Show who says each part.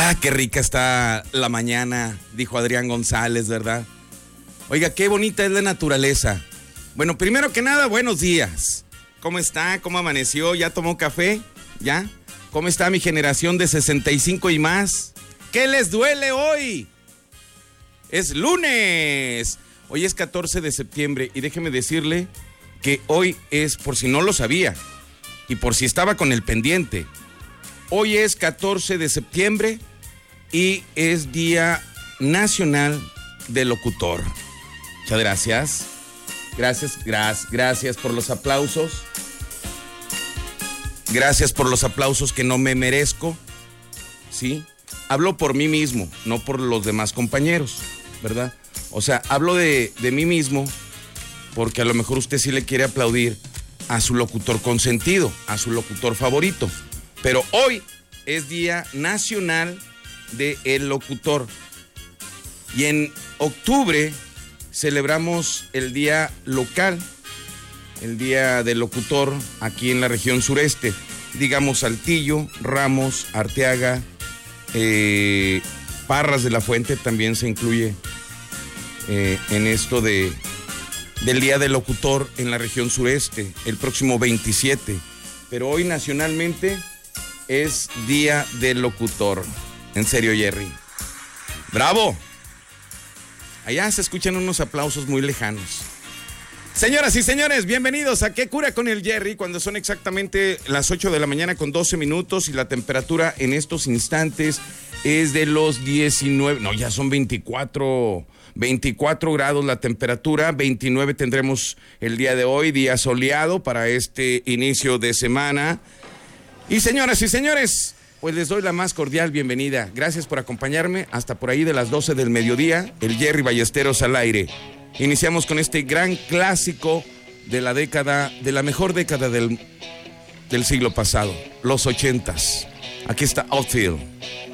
Speaker 1: Ah, qué rica está la mañana, dijo Adrián González, ¿verdad? Oiga, qué bonita es la naturaleza. Bueno, primero que nada, buenos días. ¿Cómo está? ¿Cómo amaneció? ¿Ya tomó café? ¿Ya? ¿Cómo está mi generación de 65 y más? ¿Qué les duele hoy? Es lunes. Hoy es 14 de septiembre y déjeme decirle que hoy es, por si no lo sabía y por si estaba con el pendiente, hoy es 14 de septiembre y es Día Nacional del Locutor. Muchas gracias. Gracias por los aplausos. Gracias por los aplausos que no me merezco. ¿Sí? Hablo por mí mismo, no por los demás compañeros, ¿verdad? O sea, hablo de mí mismo porque a lo mejor usted sí le quiere aplaudir a su locutor consentido, a su locutor favorito. Pero hoy es Día Nacional del Locutor. Y en octubre celebramos el Día Local, el Día del Locutor aquí en la región sureste. Digamos Saltillo, Ramos, Arteaga, Parras de la Fuente también se incluye en esto del Día del Locutor en la región sureste, el próximo 27. Pero hoy nacionalmente es Día del Locutor. En serio, Jerry. ¡Bravo! Allá se escuchan unos aplausos muy lejanos. Señoras y señores, bienvenidos a ¿Qué cura con el Jerry? Cuando son exactamente las 8 de la mañana con 12 minutos y la temperatura en estos instantes es de los 19, no, ya son 24 grados la temperatura, 29 tendremos el día de hoy, día soleado para este inicio de semana. Y señoras y señores, pues les doy la más cordial bienvenida. Gracias por acompañarme hasta por ahí de las 12 del mediodía, el Jerry Ballesteros al aire. Iniciamos con este gran clásico de la década, de la mejor década del siglo pasado, los 80s. Aquí está Outfield.